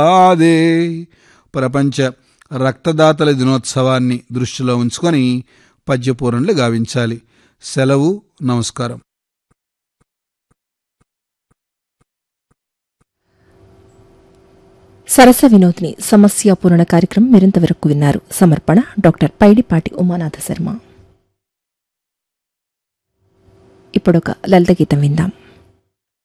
అదే ప్రపంచ రక్తదాతల దినోత్సవాన్ని దృష్టిలో ఉంచుకొని పద్యపూరణలు గావించాలి. సెలవు. నమస్కారం. సరస వినోదిని సమస్య పూరణ కార్యక్రమం మీరింతవరకు విన్నారు. సమర్పణ డాక్టర్ పైడిపాటి ఉమానాథ శర్మ. ఇప్పుడొక లలిత గీతం విందాం.